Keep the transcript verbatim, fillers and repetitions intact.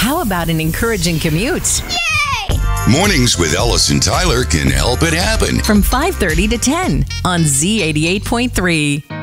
How about an encouraging commute? Mornings with Ellis and Tyler can help it happen. From five thirty to ten on Z eighty-eight point three.